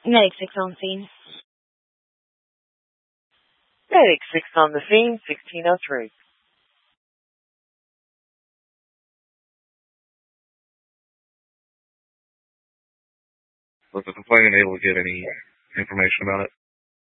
Medic 6 on scene. Medic 6 on the scene, 1603. Was the complainant able to get any information about it?